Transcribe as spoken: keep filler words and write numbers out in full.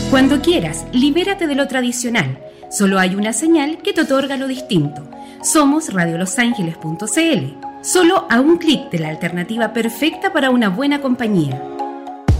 Cuando quieras, libérate de lo tradicional. Solo hay una señal que te otorga lo distinto. Somos radio los ángeles punto c l. Solo a un clic de la alternativa perfecta para una buena compañía.